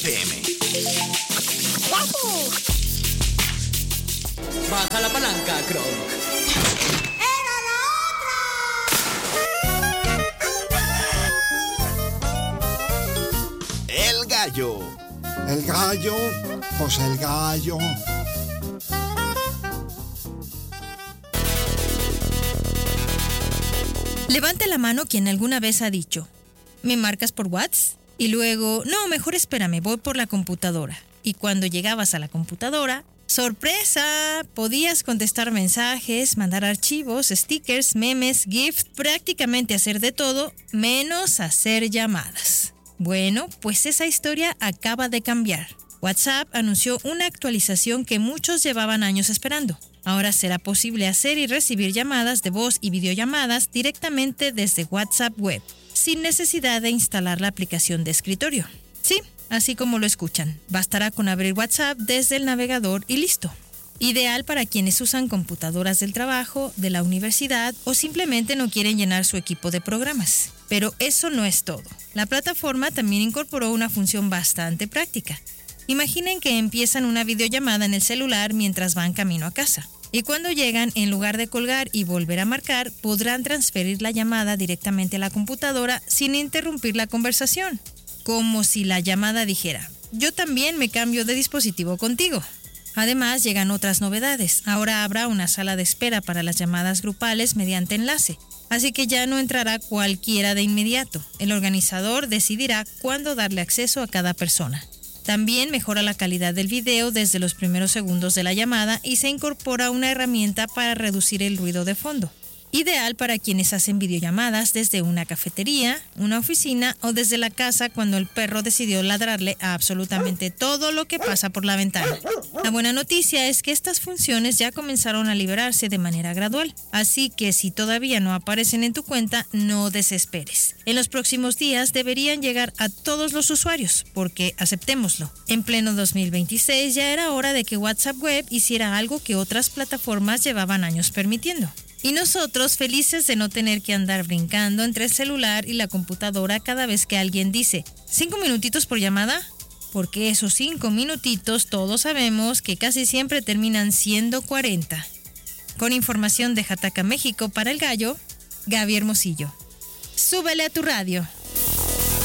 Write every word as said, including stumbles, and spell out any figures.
P M. Baja la palanca, Kronk. ¡Era la otra! El gallo. El gallo, pues el gallo. Levante la mano quien alguna vez ha dicho, ¿me marcas por WhatsApp? Y luego, no, mejor espérame, voy por la computadora. Y cuando llegabas a la computadora, ¡sorpresa! Podías contestar mensajes, mandar archivos, stickers, memes, GIFs, prácticamente hacer de todo, menos hacer llamadas. Bueno, pues esa historia acaba de cambiar. WhatsApp anunció una actualización que muchos llevaban años esperando. Ahora será posible hacer y recibir llamadas de voz y videollamadas directamente desde WhatsApp Web, sin necesidad de instalar la aplicación de escritorio. Sí, así como lo escuchan, bastará con abrir WhatsApp desde el navegador y listo. Ideal para quienes usan computadoras del trabajo, de la universidad o simplemente no quieren llenar su equipo de programas. Pero eso no es todo. La plataforma también incorporó una función bastante práctica. Imaginen que empiezan una videollamada en el celular mientras van camino a casa. Y cuando llegan, en lugar de colgar y volver a marcar, podrán transferir la llamada directamente a la computadora sin interrumpir la conversación. Como si la llamada dijera, yo también me cambio de dispositivo contigo. Además, llegan otras novedades. Ahora habrá una sala de espera para las llamadas grupales mediante enlace. Así que ya no entrará cualquiera de inmediato. El organizador decidirá cuándo darle acceso a cada persona. También mejora la calidad del video desde los primeros segundos de la llamada y se incorpora una herramienta para reducir el ruido de fondo. Ideal para quienes hacen videollamadas desde una cafetería, una oficina o desde la casa cuando el perro decidió ladrarle a absolutamente todo lo que pasa por la ventana. La buena noticia es que estas funciones ya comenzaron a liberarse de manera gradual, así que si todavía no aparecen en tu cuenta, no desesperes. En los próximos días deberían llegar a todos los usuarios, porque aceptémoslo, en pleno dos mil veintiséis ya era hora de que WhatsApp Web hiciera algo que otras plataformas llevaban años permitiendo. Y nosotros felices de no tener que andar brincando entre el celular y la computadora cada vez que alguien dice ¿cinco minutitos por llamada? Porque esos cinco minutitos todos sabemos que casi siempre terminan siendo cuarenta. Con información de Jataca, México para El Gallo, Gaby Hermosillo. Súbele a tu radio.